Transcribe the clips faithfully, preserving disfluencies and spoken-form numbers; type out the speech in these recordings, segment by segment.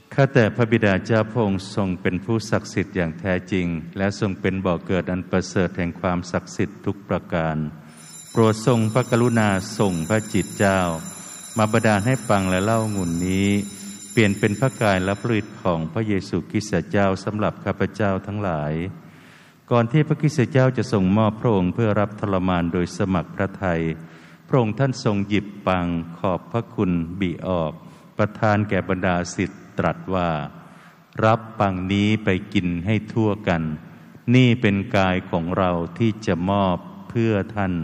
ข้าแต่พระบิดาเจ้าพระองค์ทรงเป็นผู้ศักดิ์สิทธิ์อย่างแท้จริงและทรงเป็นบ่อเกิดอันประเสริฐแห่งความศักดิ์สิทธิ์ทุกประการโปรดทรงพระกรุณาส่งพระจิตเจ้ามาบันดาลให้ปังและเล่างุ่นนี้เปลี่ยนเป็นพระกายและพระฤทธิ์ของพระเยซูคริสต์เจ้าสำหรับข้าพเจ้าทั้งหลายก่อนที่พระคริสต์เจ้าจะทรงมอบพระองค์เพื่อรับทรมานโดยสมัครพระทัยพระองค์ท่านทรงหยิบปังขอบพระคุณบิออกประทานแก่บรรดาศิษย์ตรัสว่ารับปังนี้ไปกินให้ทั่วกันนี่เป็นกายของเราที่จะมอบเพื่อท่าน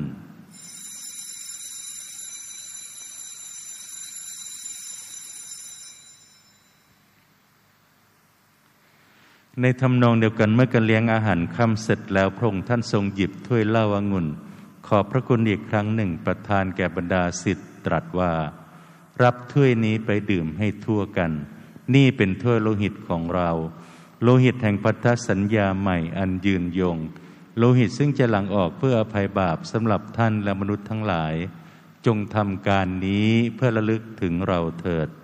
ในทำนองเดียวกันเมื่อการเลี้ยงอาหารค่ำเสร็จแล้วพระองค์ท่านทรงหยิบถ้วยเหล้าองุ่นขอบพระคุณอีกครั้งหนึ่งประทานแก่บรรดาศิษย์ตรัสว่ารับถ้วยนี้ไปดื่มให้ทั่วกันนี่เป็นถ้วยโลหิตของเราโลหิตแห่งพันธสัญญาใหม่อันยืนยงโลหิตซึ่งจะหลั่งออกเพื่ออภัยบาปสำหรับท่านและมนุษย์ทั้งหลายจงทำการนี้เพื่อระลึกถึงเราเถิด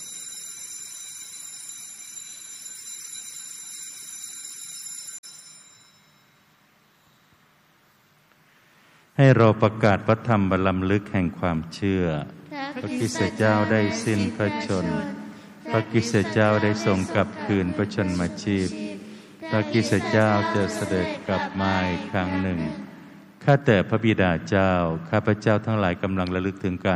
ให้เราประกาศพระธรรมบรรลำลึกแห่งความเชื่อพระคริสต์เจ้าได้สิ้นพระชนม์พระคริสต์เจ้าได้ทรงกลับคืนพระชนมาชีพพระคริสต์เจ้าจะเสด็จกลับมาอีกครั้งหนึ่งข้าแต่พระบิดาเจ้าข้าพเจ้าทั้งหลายกำลังระลึกถึงการ